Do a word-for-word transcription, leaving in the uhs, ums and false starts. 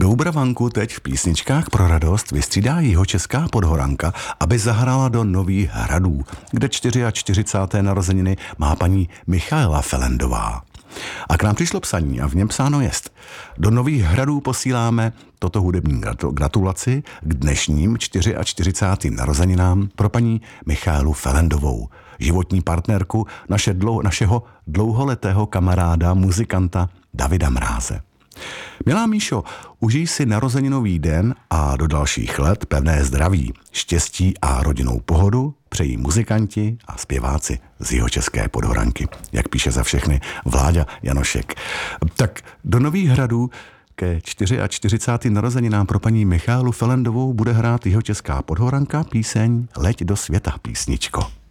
Doubravanku teď v písničkách pro radost vystřídá jihočeská Podhoranka, aby zahrála do Nových Hradů, kde čtyřicáté čtyři narozeniny má paní Michaela Felendová. A k nám přišlo psaní a v něm psáno jest: do Nových Hradů posíláme toto hudební gratulaci k dnešním čtyřicátým čtyři narozeninám pro paní Michaelu Felendovou, životní partnerku naše dlou, našeho dlouholetého kamaráda, muzikanta Davida Mráze. Milá Míšo, užij si narozeninový den a do dalších let pevné zdraví, štěstí a rodinnou pohodu přejí muzikanti a zpěváci z jihočeské Podhoranky, jak píše za všechny Vláďa Janošek. Tak do Nových Hradů ke čtyřicátým čtyři narozeninám pro paní Michaelu Felendovou bude hrát jihočeská Podhoranka píseň Leď do světa, písničko.